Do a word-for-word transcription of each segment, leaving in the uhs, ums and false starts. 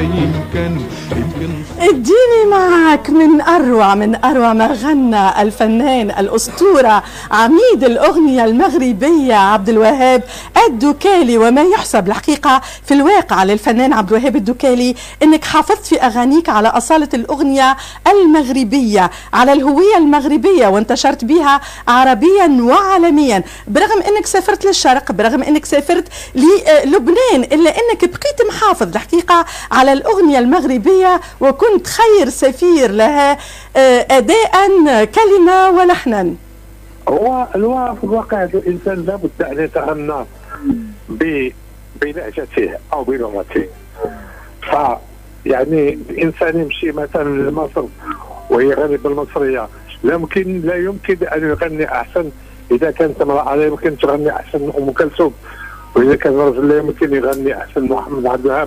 يمكن يمكن اديني معك من أروع من أروع ما غنى الفنان الأسطورة عميد الأغنية المغربية عبد الوهاب الدكالي. وما يحسب الحقيقة في الواقع للفنان عبد الوهاب الدكالي أنك حافظت في أغانيك على أصالة الأغنية المغربية، على الهوية المغربية، وانتشرت بها عربيا وعالميا، برغم أنك سافرت للشرق، برغم أنك سافرت للبنان، إلا أنك بقيت محافظ الحقيقة على الأغنية المغربية، وكنت خير سفير لها أداء كلمة ولحنا. هو الواقع في الواقع الإنسان لابد أن يتغنى بلهجته أو بلغته. ف يعني الإنسان يمشي مثلا لمصر ويغني بالمصرية، لا يمكن لا يمكن أن يغني أحسن. إذا كانت امرأة لا يمكن تغني أحسن أم كلثوم، وإذا كان رجل لا يمكن يغني أحسن محمد عبد الوهاب.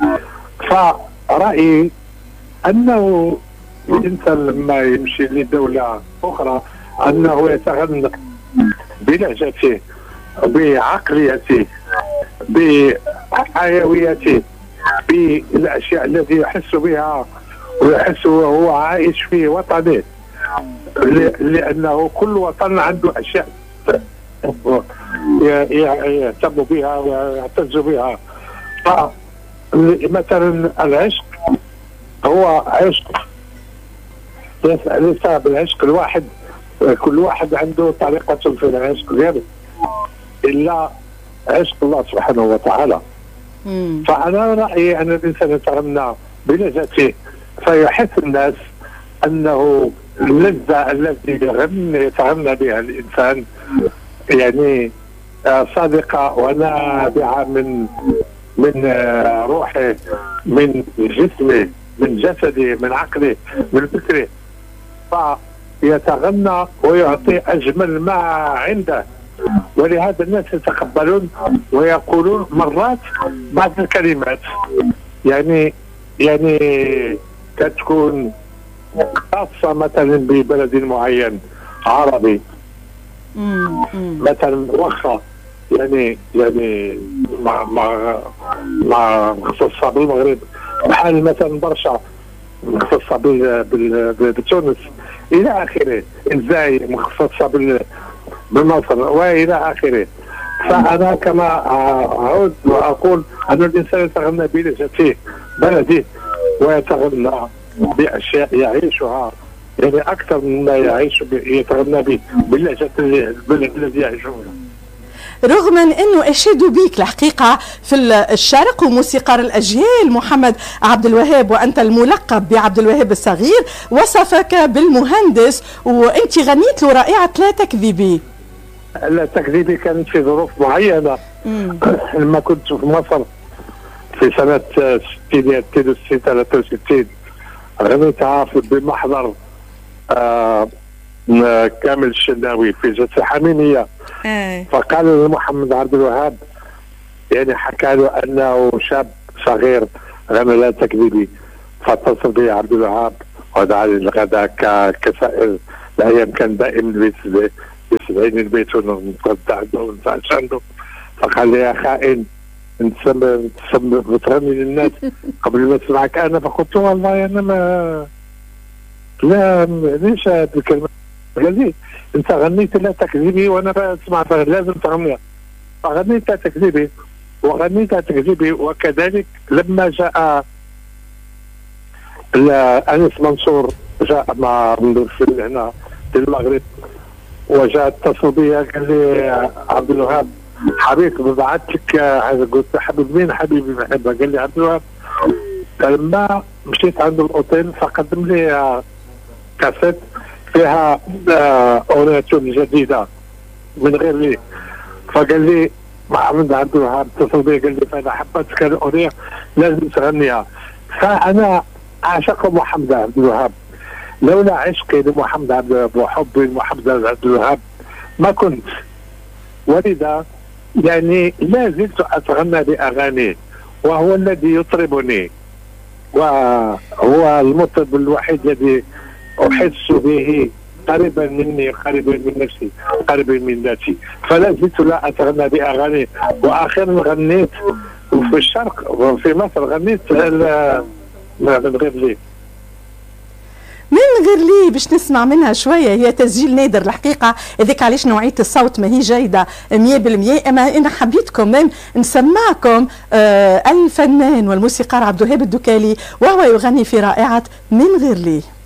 فرأيي أنه الإنسان لما يمشي لدولة أخرى أنه يتغنى بلهجته، بعقليته، بحيويته، بالأشياء التي يحس بها ويحس وهو عايش في وطنه، لأنه كل وطن عنده أشياء يهتم بها ويعتز بها. فمثلا العشق هو عشق، ليس بالعشق الواحد، كل واحد عنده طريقة في العشق ديالو، إلا عشق الله سبحانه وتعالى. فأنا رأيي أن الإنسان يتغنى بلهجته فيحس الناس أنه اللذة التي يغني يتغنى بها الإنسان يعني صادقة ونابعة من من روحه، من جسمه، من جسده، من عقله، من فكره، فيتغنى ويعطي أجمل ما عنده. ولهذا الناس يتقبلون ويقولون مرات بعض الكلمات يعني يعني كتكون خاصة مثلا ببلد معين عربي، مثلا وخا يعني يعني مع مع مع مختصة بالمغرب، بحال مثلا برشا مختصة بتونس إلى آخره، الجزائر مختصة بال بمصر والى اخره. فانا كما اعود واقول ان الانسان يتغنى بلهجته بلده ويتغنى باشياء يعيشها، يعني اكثر مما يعيش يتغنى به بلهجه البلد الذي يعيش فيها. رغم انه اشادوا بيك الحقيقه في الشرق وموسيقار الاجيال محمد عبد الوهاب، وانت الملقب بعبد الوهاب الصغير، وصفك بالمهندس، وانت غنيت له رائعه لا تكذبي. لا تكذيبي كانت في ظروف معينة. لما كنت في مصر في سنة ستين اثنين وستين ثلاثة وستين غنيتها بمحضر آه كامل الشناوي في جلسة حميمية. فقال محمد عبد الوهاب يعني حكى له أنه شاب صغير غنى لا تكذيبي، فاتصل بي عبد الوهاب ودعا لي الغداء كسائر الأيام، كان دائما البيت يسبعين البيت ونتغدى عنده ونتعشى عنده. فقال لي يا خائن انت بتغني للناس قبل ما اسمعك انا. فقلت والله انا ما لا ليش هذه الكلمه؟ قال لي انت غنيت لا تكذبي وانا بسمع لازم تغنيها. فغنيت لا تكذبي وغنيت لا تكذبي. وكذلك لما جاء انس منصور جاء مع في هنا في المغرب وجاء اتصل بي قال لي عبد الوهاب حبيبي ببعث لك. قلت حبيب مين حبيبي بحبها؟ قال لي عبد الوهاب. فلما مشيت عند الاوتيل فقدم لي كاسيت فيها اغنية جديدة من غير لي. فقال لي محمد عبد الوهاب اتصل بي قال لي فانا حبيتك الاغنية لازم تغنيها. فانا اعشق محمد عبد الوهاب، لولا عشقي لمحمد عبد الوهاب وحبي لمحمد عبد الوهاب ما كنت. ولذا يعني لا زلت اتغنى باغانيه، وهو الذي يطربني، وهو المطرب الوحيد الذي احس به قريبا مني، قريبا من نفسي، قريبا من ذاتي. فلا زلت لا اتغنى باغانيه. واخيرا غنيت في الشرق وفي مصر غنيت من غير لي من غير لي باش نسمع منها شوية. هي تسجيل نادر الحقيقة، هذيك علاش نوعية الصوت ما هي جيدة مية بالمية، أما أنا حبيت كمان نسمعكم آه الفنان والموسيقار عبد الوهاب الدكالي وهو يغني في رائعة من غير لي.